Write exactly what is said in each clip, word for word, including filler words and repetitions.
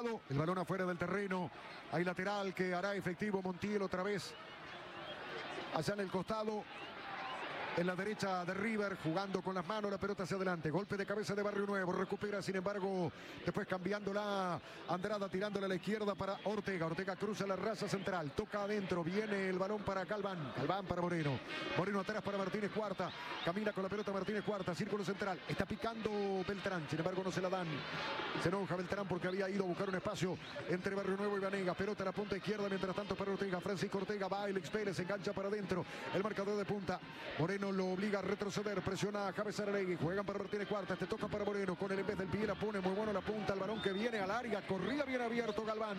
costado, el balón afuera del terreno. Hay lateral que hará efectivo Montiel otra vez. Allá en el costado. En la derecha de River, jugando con las manos, la pelota hacia adelante. Golpe de cabeza de Barrio Nuevo. Recupera, sin embargo, después cambiándola. Andrada tirándola a la izquierda para Ortega. Ortega cruza la raza central. Toca adentro. Viene el balón para Galván. Galván para Moreno. Moreno atrás para Martínez Cuarta. Camina con la pelota Martínez Cuarta. Círculo central. Está picando Beltrán. Sin embargo, no se la dan. Se enoja Beltrán porque había ido a buscar un espacio entre Barrio Nuevo y Vanegas. Pelota a la punta izquierda. Mientras tanto para Ortega. Francisco Ortega va. Alex Pérez engancha para adentro. El marcador de punta. Moreno lo obliga a retroceder, presiona a Javes Aralegui, juegan para Martínez Cuarta, este toca para Moreno, con el en vez del pie la pone muy bueno la punta, el balón que viene al área, corría bien abierto Galván,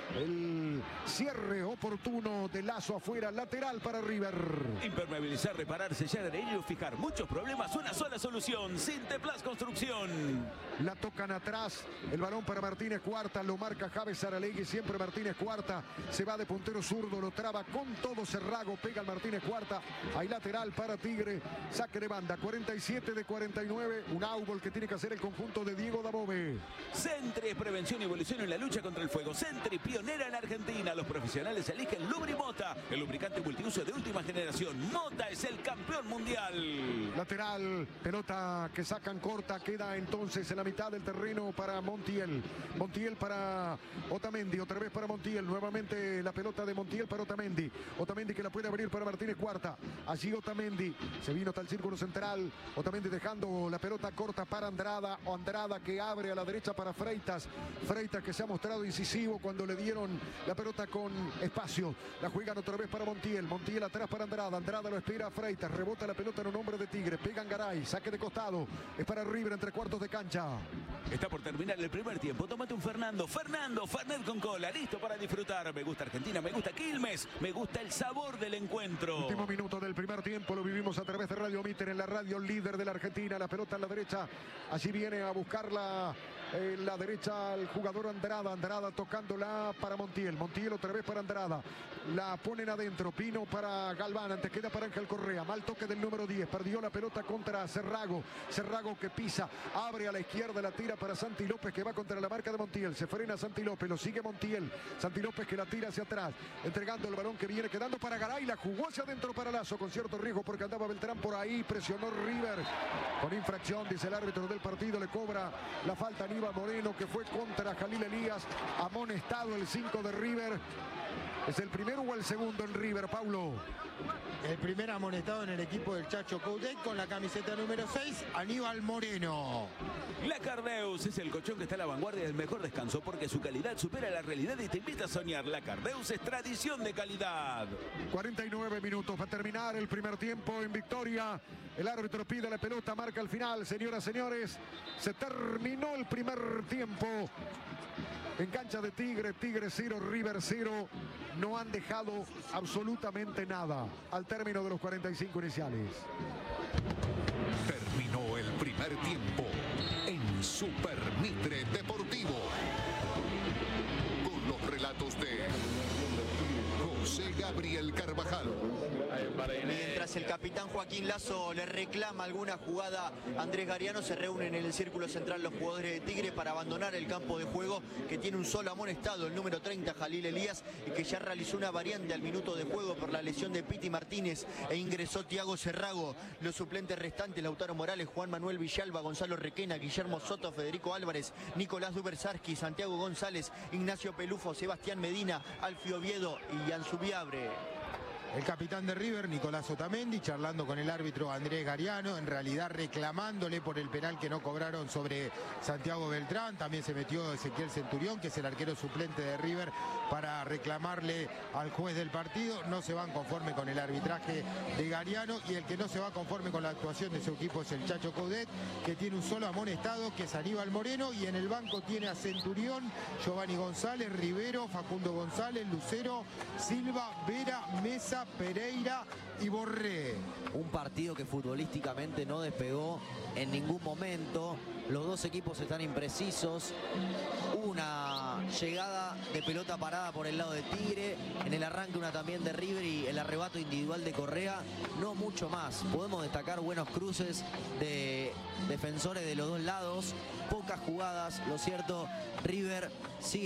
el cierre oportuno de Lazo afuera, lateral para River. Impermeabilizar, reparar, sellar, adherir o fijar muchos problemas, una sola solución, Sinteplas Construcción. La tocan atrás, el balón para Martínez Cuarta, lo marca Javes Aralegui, siempre Martínez Cuarta, se va de puntero zurdo, lo traba con todo Cerrago, pega el Martínez Cuarta, hay lateral para Tigre. Saque de banda, cuarenta y siete de cuarenta y nueve. Un áubol que tiene que hacer el conjunto de Diego Dabove. Sentry, prevención y evolución en la lucha contra el fuego. Sentry, pionera en Argentina. Los profesionales eligen Lubrimota, el lubricante multiuso de última generación. Mota es el campeón mundial. Lateral, pelota que sacan corta. Queda entonces en la mitad del terreno para Montiel. Montiel para Otamendi. Otra vez para Montiel. Nuevamente la pelota de Montiel para Otamendi. Otamendi que la puede abrir para Martínez Cuarta. Allí Otamendi. Se vino hasta el círculo central. Otamendi dejando la pelota corta para Andrada. O Andrada que abre a la derecha para Freitas. Freitas que se ha mostrado incisivo cuando le dieron la pelota con espacio. La juegan otra vez para Montiel. Montiel atrás para Andrada. Andrada lo espera a Freitas. Rebota la pelota en un hombre de Tigre. Pegan Garay. Saque de costado. Es para River entre cuartos de cancha. Está por terminar el primer tiempo. Tómate un Fernando. Fernando, Fernet con cola. Listo para disfrutar. Me gusta Argentina. Me gusta Quilmes. Me gusta el sabor del encuentro. Último minuto del primer tiempo. Lo vivimos a través de Radio Mitter, en la radio líder de la Argentina. La pelota en la derecha. Allí viene a buscarla en la derecha el jugador Andrada. Andrada tocándola para Montiel. Montiel otra vez para Andrada. La ponen adentro. Pino para Galván. Antes queda para Ángel Correa. Mal toque del número diez. Perdió la pelota contra Cerrago. Cerrago que pisa. Abre a la izquierda. La tira para Santi López que va contra la marca de Montiel. Se frena Santi López. Lo sigue Montiel. Santi López que la tira hacia atrás. Entregando el balón que viene quedando para Garay. La jugó hacia adentro para Lazo con cierto riesgo porque andaba Beltrán por ahí. Presionó River. Con infracción, dice el árbitro del partido. Le cobra la falta a Aníbal Moreno que fue contra Jalil Elías. Amonestado el cinco de River. ¿Es el primero o el segundo en River, Paulo? El primer amonestado en el equipo del Chacho Coudet con la camiseta número seis, Aníbal Moreno. La Cardeus es el colchón que está a la vanguardia del mejor descanso porque su calidad supera la realidad y te invita a soñar. La Cardeus es tradición de calidad. cuarenta y nueve minutos para terminar el primer tiempo en victoria. El árbitro pide la pelota, marca el final. Señoras, señores, se terminó el primer tiempo. En cancha de Tigre, Tigre cero, River cero. No han dejado absolutamente nada al término de los cuarenta y cinco iniciales. Terminó el primer tiempo en Super Mitre Deportivo. Con los relatos de José Gabriel Carvajal. Mientras el capitán Joaquín Lazo le reclama alguna jugada a Andrés Gariano, se reúnen en el círculo central los jugadores de Tigre para abandonar el campo de juego que tiene un solo amonestado, el número treinta, Jalil Elías, y que ya realizó una variante al minuto de juego por la lesión de Piti Martínez e ingresó Thiago Cerrago. Los suplentes restantes, Lautaro Morales, Juan Manuel Villalba, Gonzalo Requena, Guillermo Soto, Federico Álvarez, Nicolás Dubersarski, Santiago González, Ignacio Pelufo, Sebastián Medina, Alfio Oviedo y Yansu Viabre. El capitán de River, Nicolás Otamendi, charlando con el árbitro Andrés Gariano, en realidad reclamándole por el penal que no cobraron sobre Santiago Beltrán. También se metió Ezequiel Centurión, que es el arquero suplente de River, para reclamarle al juez del partido. No se van conforme con el arbitraje de Gariano, y el que no se va conforme con la actuación de su equipo es el Chacho Coudet, que tiene un solo amonestado, que es Aníbal Moreno, y en el banco tiene a Centurión, Giovanni González, Rivero, Facundo González, Lucero, Silva, Vera, Mesa, Pereira y Borré. Un partido que futbolísticamente no despegó en ningún momento. Los dos equipos están imprecisos. Una llegada de pelota parada por el lado de Tigre, en el arranque una también de River y el arrebato individual de Correa. No mucho más. Podemos destacar buenos cruces de defensores de los dos lados. Pocas jugadas. Lo cierto, River sigue